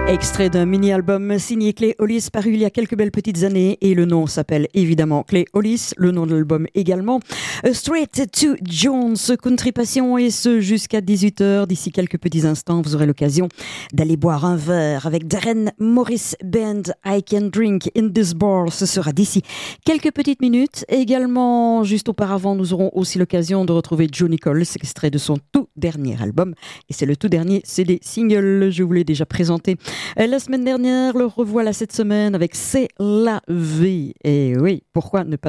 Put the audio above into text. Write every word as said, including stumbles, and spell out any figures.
Extrait d'un mini-album signé Clay Hollis paru il y a quelques belles petites années et le nom s'appelle évidemment Clay Hollis, le nom de l'album également. A Straight to Jones, Country Passion et ce jusqu'à dix-huit heures. D'ici quelques petits instants, vous aurez l'occasion d'aller boire un verre avec Darren Morris Band. I Can Drink in This Bar. Ce sera d'ici quelques petites minutes. Également, juste auparavant, nous aurons aussi l'occasion de retrouver Johnny Coles, extrait de son tout dernier album. Et c'est le tout dernier C D single. Je vous l'ai déjà présenté la semaine dernière, le revoilà cette semaine avec C'est la vie. Et oui, pourquoi ne pas